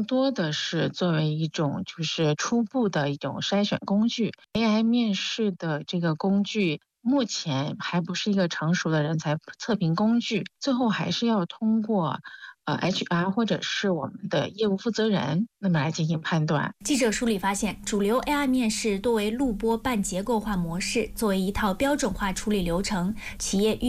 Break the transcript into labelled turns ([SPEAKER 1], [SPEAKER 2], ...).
[SPEAKER 1] 更多的是作为一种就是初步的一种筛选工具。AI 面试的这个工具目前还不是一个成熟的人才测评工具，最后还是要通过HR 或者是我们的业务负责人那么来进行判断。
[SPEAKER 2] 记者梳理发现，主流 AI 面试多为录播半结构化模式，作为一套标准化处理流程，企业